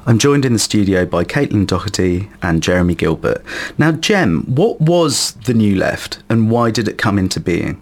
I'm joined in the studio by Caitlin Doherty and Jeremy Gilbert. Now, Jem, what was the New Left and why did it come into being?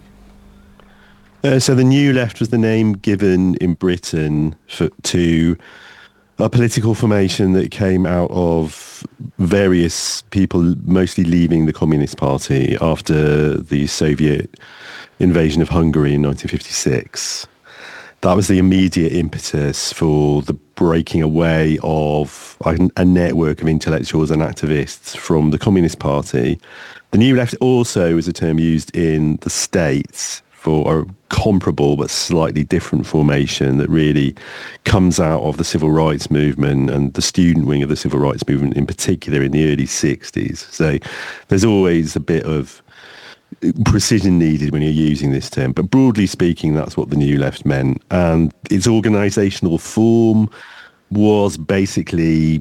So the New Left was the name given in Britain to a political formation that came out of various people mostly leaving the Communist Party after the Soviet invasion of Hungary in 1956. That was the immediate impetus for the breaking away of a network of intellectuals and activists from the Communist Party. The New Left also is a term used in the States for a comparable but slightly different formation that really comes out of the civil rights movement and the student wing of the civil rights movement in particular in the early 60s. So there's always a bit of precision needed when you're using this term. But broadly speaking, that's what the New Left meant. And its organisational form was basically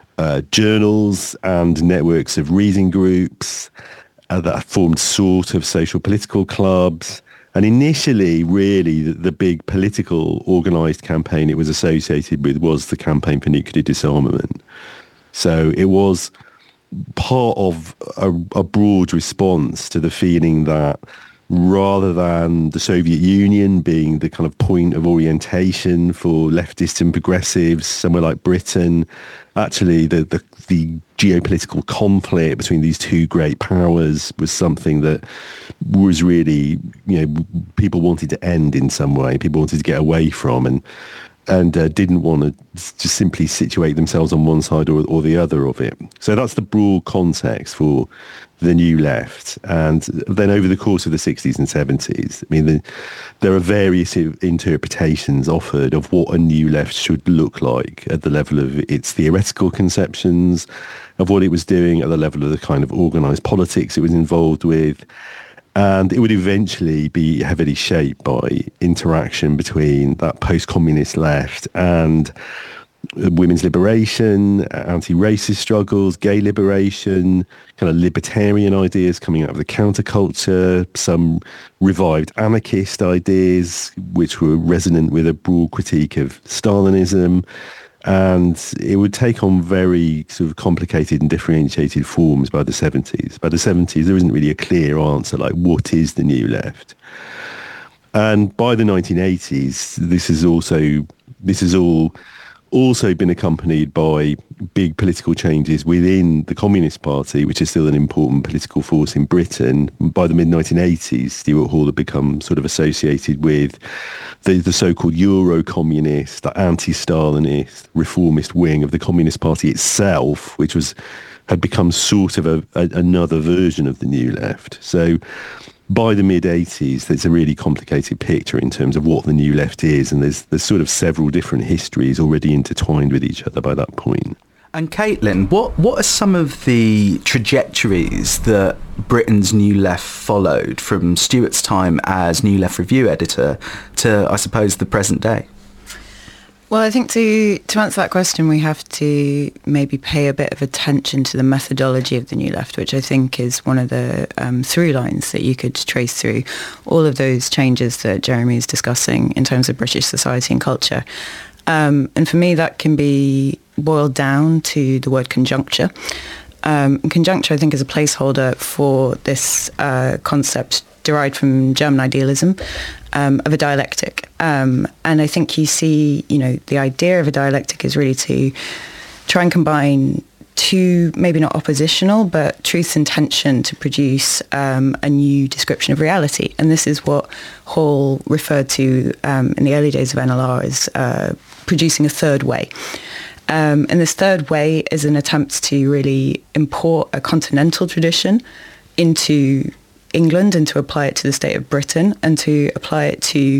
journals and networks of reading groups that formed sort of social political clubs. And initially, really, the big political organised campaign it was associated with was the Campaign for Nuclear Disarmament. So it was part of a broad response to the feeling that rather than the Soviet Union being the kind of point of orientation for leftists and progressives, somewhere like Britain, actually the geopolitical conflict between these two great powers was something that was really, people wanted to end in some way. People wanted to get away from and didn't want to just simply situate themselves on one side or the other of it. So that's the broad context for the New Left. And then over the course of the 60s and 70s, there are various interpretations offered of what a New Left should look like at the level of its theoretical conceptions, of what it was doing at the level of the kind of organised politics it was involved with. And it would eventually be heavily shaped by interaction between that post-communist left and women's liberation, anti-racist struggles, gay liberation, kind of libertarian ideas coming out of the counterculture, some revived anarchist ideas, which were resonant with a broad critique of Stalinism. And it would take on very sort of complicated and differentiated forms by the 70s. By the 70s, there isn't really a clear answer, like what is the New Left? And by the 1980s, this has also been accompanied by big political changes within the Communist Party, which is still an important political force in Britain. By the mid-1980s, Stuart Hall had become sort of associated with the so-called Euro-communist, the anti-Stalinist, reformist wing of the Communist Party itself, which had become sort of another version of the New Left. So by the mid-80s, there's a really complicated picture in terms of what the New Left is, and there's sort of several different histories already intertwined with each other by that point. And Caitlin, what are some of the trajectories that Britain's New Left followed from Stuart's time as New Left Review editor to, I suppose, the present day? Well, I think to answer that question, we have to maybe pay a bit of attention to the methodology of the New Left, which I think is one of the through lines that you could trace through all of those changes that Jeremy is discussing in terms of British society and culture. And for me, that can be boiled down to the word conjuncture. Conjuncture, I think, is a placeholder for this concept derived from German idealism of a dialectic. And I think you see, the idea of a dialectic is really to try and combine two, maybe not oppositional, but truth and tension to produce a new description of reality. And this is what Hall referred to in the early days of NLR as producing a third way. And this third way is an attempt to really import a continental tradition into England and to apply it to the state of Britain and to apply it to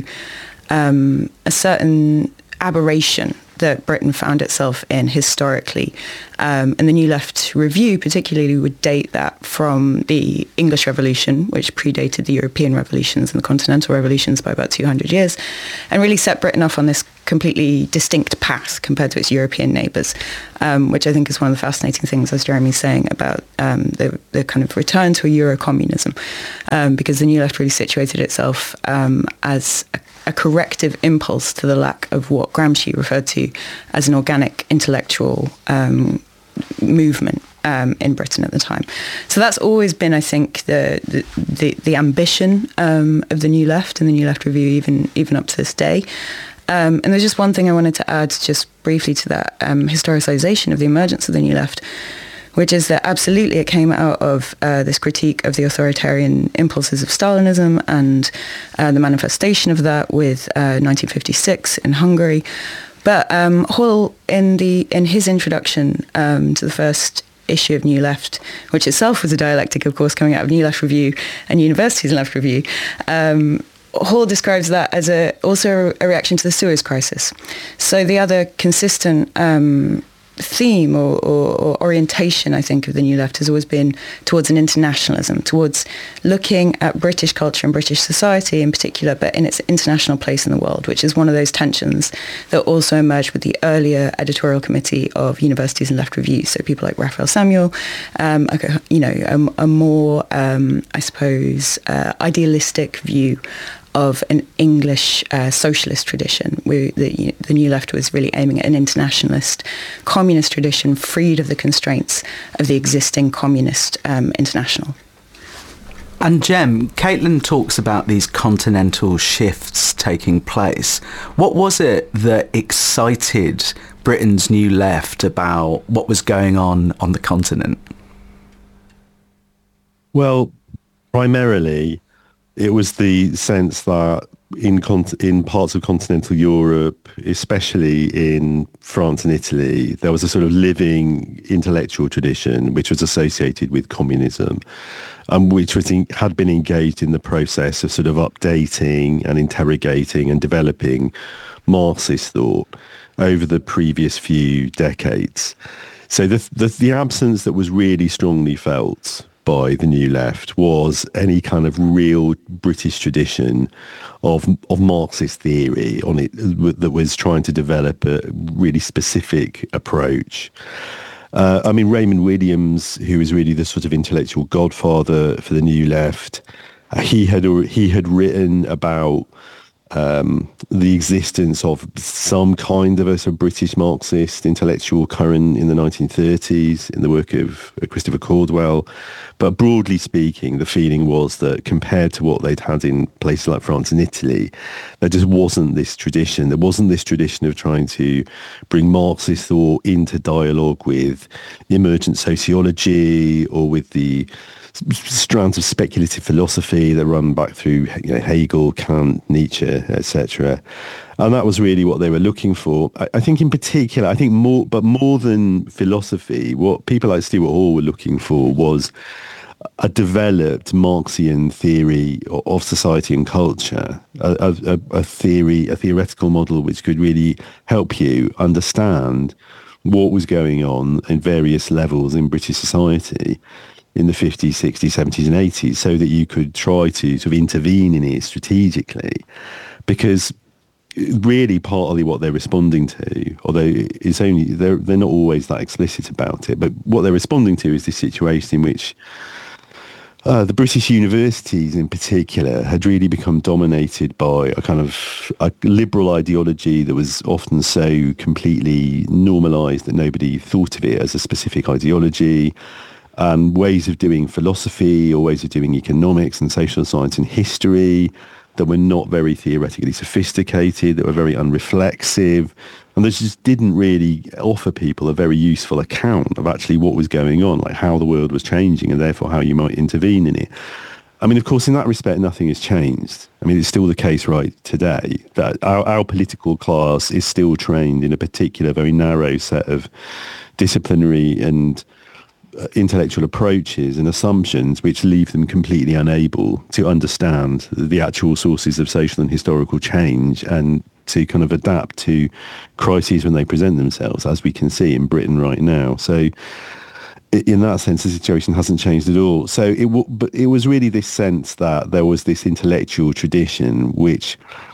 a certain aberration that Britain found itself in historically. And the New Left Review particularly would date that from the English Revolution, which predated the European revolutions and the continental revolutions by about 200 years, and really set Britain off on this completely distinct path compared to its European neighbours, which I think is one of the fascinating things, as Jeremy's saying, about the kind of return to a Euro-communism, because the New Left really situated itself as a a corrective impulse to the lack of what Gramsci referred to as an organic intellectual movement in Britain at the time. So that's always been, I think, the ambition of the New Left and the New Left Review, even up to this day. And there's just one thing I wanted to add just briefly to that historicisation of the emergence of the New Left, which is that absolutely it came out of this critique of the authoritarian impulses of Stalinism and the manifestation of that with 1956 in Hungary. But Hall, in his introduction to the first issue of New Left, which itself was a dialectic, of course, coming out of New Left Review and Universities Left Review, Hall describes that as also a reaction to the Suez Crisis. So the other consistent theme or orientation, I think, of the New Left has always been towards an internationalism, towards looking at British culture and British society in particular, but in its international place in the world, which is one of those tensions that also emerged with the earlier editorial committee of Universities and Left Review. So people like Raphael Samuel, a more, I suppose, idealistic view of an English socialist tradition. The New Left was really aiming at an internationalist, communist tradition freed of the constraints of the existing communist international. And Jem, Caitlin talks about these continental shifts taking place. What was it that excited Britain's New Left about what was going on the continent? Well, primarily, it was the sense that in parts of continental Europe, especially in France and Italy, there was a sort of living intellectual tradition which was associated with communism, which had been engaged in the process of sort of updating and interrogating and developing Marxist thought over the previous few decades. So the absence that was really strongly felt by the New Left was any kind of real British tradition of Marxist theory on it that was trying to develop a really specific approach. Raymond Williams, who was really the sort of intellectual godfather for the New Left, he had written about the existence of some kind of a sort of British Marxist intellectual current in the 1930s in the work of Christopher Caldwell. But broadly speaking, the feeling was that compared to what they'd had in places like France and Italy, there just wasn't this tradition. There wasn't this tradition of trying to bring Marxist thought into dialogue with emergent sociology or with the strands of speculative philosophy that run back through Hegel, Kant, Nietzsche, etc. And that was really what they were looking for. I think in particular, more than philosophy, what people like Stuart Hall were looking for was a developed Marxian theory of society and culture, a theoretical model which could really help you understand what was going on in various levels in British society in the 50s, 60s, 70s and 80s, so that you could try to sort of intervene in it strategically. Because really partly what they're responding to, although it's only they're not always that explicit about it, but what they're responding to is this situation in which the British universities in particular had really become dominated by a kind of a liberal ideology that was often so completely normalised that nobody thought of it as a specific ideology. Ways of doing philosophy or ways of doing economics and social science and history that were not very theoretically sophisticated, that were very unreflexive, and that just didn't really offer people a very useful account of actually what was going on, like how the world was changing and therefore how you might intervene in it. I mean, of course, in that respect, nothing has changed. I mean, it's still the case right today that our political class is still trained in a particular, very narrow set of disciplinary and intellectual approaches and assumptions which leave them completely unable to understand the actual sources of social and historical change and to kind of adapt to crises when they present themselves, as we can see in Britain right now. So in that sense, the situation hasn't changed at all. So it was really this sense that there was this intellectual tradition which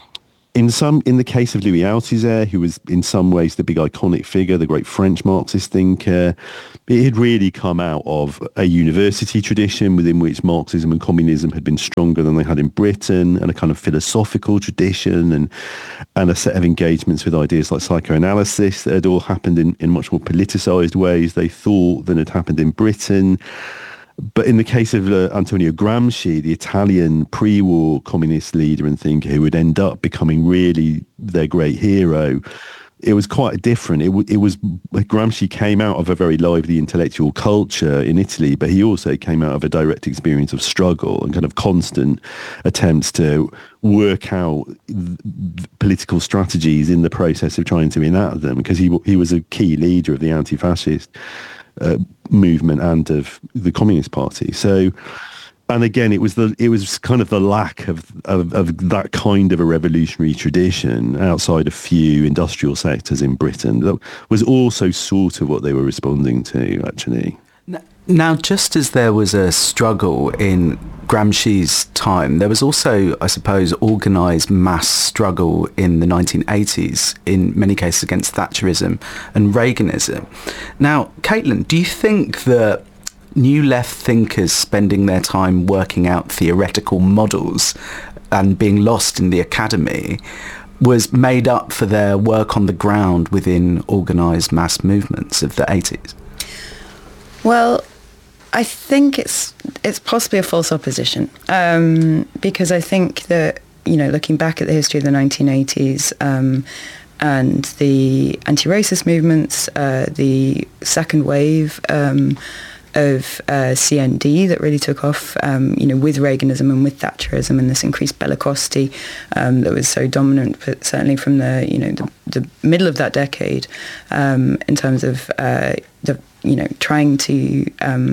in the case of Louis Althusser, who was in some ways the big iconic figure, the great French Marxist thinker, it had really come out of a university tradition within which Marxism and communism had been stronger than they had in Britain, and a kind of philosophical tradition and a set of engagements with ideas like psychoanalysis that had all happened in much more politicised ways, they thought, than had happened in Britain. But in the case of Antonio Gramsci, the Italian pre-war communist leader and thinker who would end up becoming really their great hero, it was quite different. It was Gramsci came out of a very lively intellectual culture in Italy, but he also came out of a direct experience of struggle and kind of constant attempts to work out political strategies in the process of trying to enact them, because he was a key leader of the anti-fascist movement and of the Communist Party. So, and again, it was kind of the lack of that kind of a revolutionary tradition outside a few industrial sectors in Britain that was also sort of what they were responding to, actually. Now, just as there was a struggle in Gramsci's time, there was also, I suppose, organised mass struggle in the 1980s, in many cases against Thatcherism and Reaganism. Now, Caitlin, do you think that New Left thinkers spending their time working out theoretical models and being lost in the academy was made up for their work on the ground within organised mass movements of the 80s? Well, I think it's possibly a false opposition, because I think that, looking back at the history of the 1980s and the anti-racist movements, the second wave of CND that really took off, with Reaganism and with Thatcherism, and this increased bellicosity that was so dominant, but certainly from the middle of that decade, in terms of trying to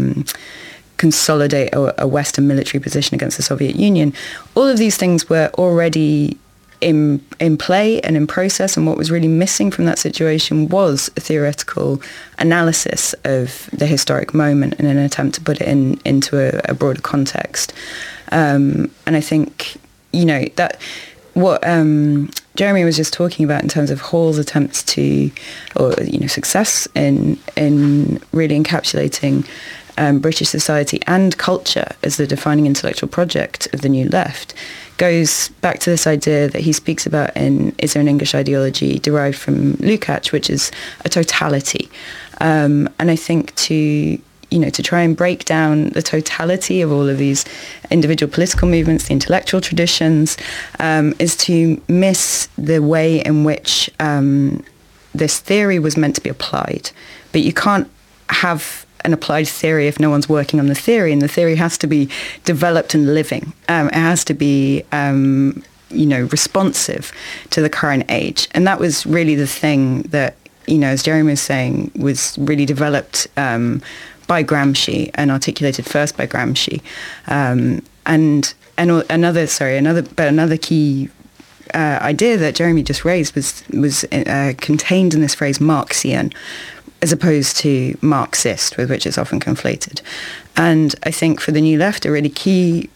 consolidate a Western military position against the Soviet Union. All of these things were already in play and in process, and what was really missing from that situation was a theoretical analysis of the historic moment in an attempt to put it into a broader context. And I think, that what Jeremy was just talking about in terms of Hall's attempts to, or success in really encapsulating British society and culture as the defining intellectual project of the New Left, goes back to this idea that he speaks about in Is There an English Ideology, derived from Lukács, which is a totality. And I think to try and break down the totality of all of these individual political movements, the intellectual traditions, is to miss the way in which this theory was meant to be applied. But you can't have an applied theory if no one's working on the theory, and the theory has to be developed and living. It has to be responsive to the current age. And that was really the thing that, as Jeremy was saying, was really developed by Gramsci and articulated first by Gramsci. Another key idea that Jeremy just raised was contained in this phrase Marxian, as opposed to Marxist, with which it's often conflated. And I think for the New Left, a really key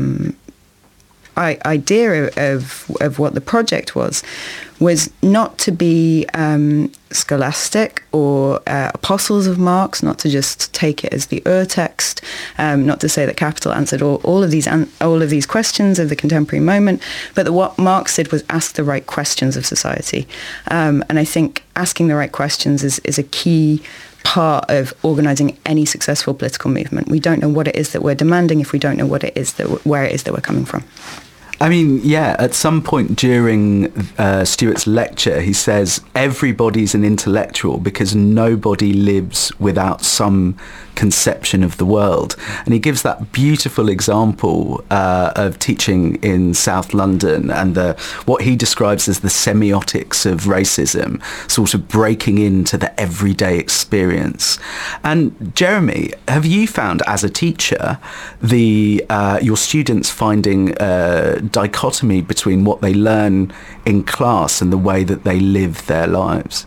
idea of what the project was not to be scholastic or apostles of Marx, not to just take it as the Urtext, not to say that Capital answered all of these questions of the contemporary moment, but that what Marx did was ask the right questions of society. And I think asking the right questions is a key part of organising any successful political movement. We don't know what it is that we're demanding if we don't know where it is that we're coming from. I mean, yeah, at some point during Stuart's lecture, he says everybody's an intellectual because nobody lives without some conception of the world. And he gives that beautiful example of teaching in South London and what he describes as the semiotics of racism, sort of breaking into the everyday experience. And Jeremy, have you found as a teacher your students finding dichotomy between what they learn in class and the way that they live their lives?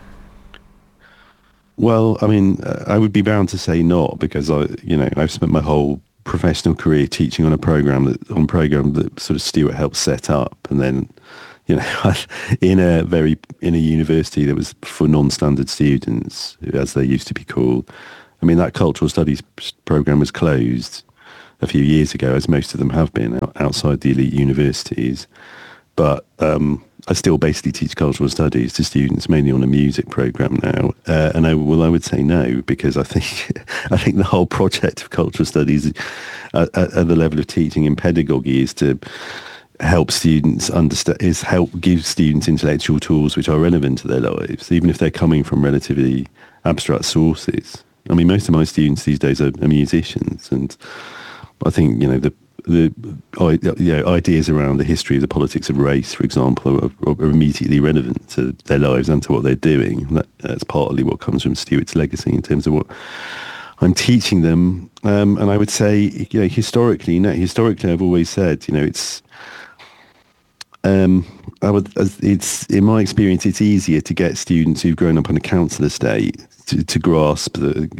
Well, I mean, I would be bound to say not, because I've spent my whole professional career teaching on a program that sort of Stuart helped set up, and then you know, in a university that was for non-standard students, as they used to be called. I mean, that cultural studies program was closed a few years ago, as most of them have been outside the elite universities. But I still basically teach cultural studies to students, mainly on a music program now. And I would say no, because I think the whole project of cultural studies at the level of teaching and pedagogy is to help students understand, is help give students intellectual tools which are relevant to their lives, even if they're coming from relatively abstract sources. I mean, most of my students these days are musicians, and I think, you know, the ideas around the history of the politics of race, for example, are immediately relevant to their lives and to what they're doing. That's partly what comes from Stuart's legacy in terms of what I'm teaching them. And I would say, you know, historically, I've always said, you know, it's in my experience, it's easier to get students who've grown up on a council estate to grasp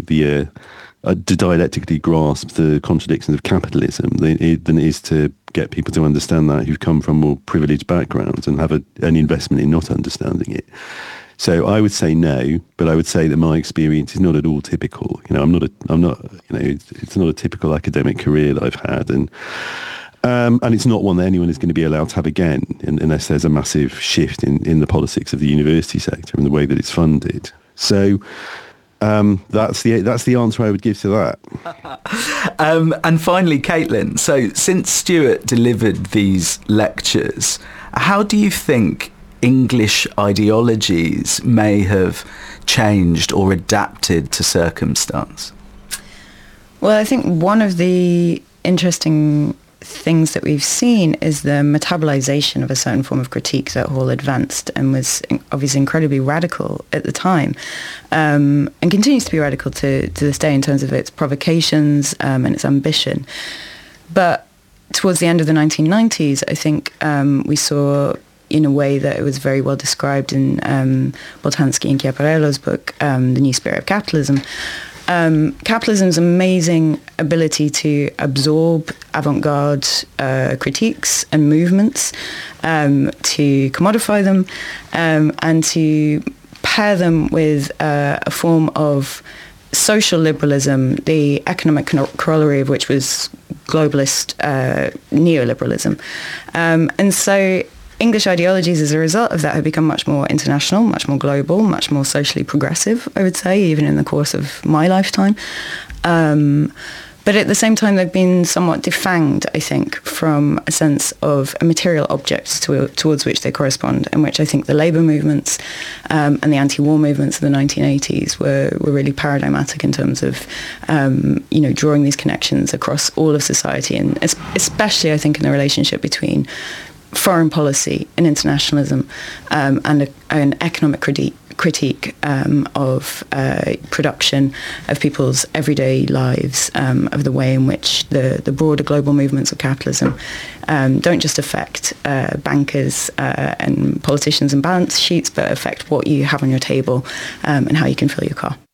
to dialectically grasp the contradictions of capitalism than it is to get people to understand that who've come from more privileged backgrounds and have an investment in not understanding it. So I would say no, but I would say that my experience is not at all typical. You know, I'm not, you know, it's not a typical academic career that I've had, and it's not one that anyone is going to be allowed to have again unless there's a massive shift in the politics of the university sector and the way that it's funded. So that's the answer I would give to that. And finally, Caitlin, so since Stuart delivered these lectures, how do you think English ideologies may have changed or adapted to circumstance? Well, I think one of the interesting things that we've seen is the metabolization of a certain form of critique that Hall advanced and was obviously incredibly radical at the time, and continues to be radical to this day in terms of its provocations and its ambition. But towards the end of the 1990s, I think we saw, in a way that it was very well described in Boltanski and Chiaparello's book, The New Spirit of Capitalism, capitalism's amazing ability to absorb avant-garde critiques and movements, to commodify them, and to pair them with a form of social liberalism, the economic corollary of which was globalist neoliberalism. And so English ideologies, as a result of that, have become much more international, much more global, much more socially progressive, I would say, even in the course of my lifetime. But at the same time, they've been somewhat defanged, I think, from a sense of a material object towards which they correspond, and which I think the labour movements and the anti-war movements of the 1980s were really paradigmatic in terms of, you know, drawing these connections across all of society, and especially, I think, in the relationship between foreign policy and internationalism, and an economic critique of production, of people's everyday lives, of the way in which the broader global movements of capitalism don't just affect bankers and politicians and balance sheets, but affect what you have on your table and how you can fill your car.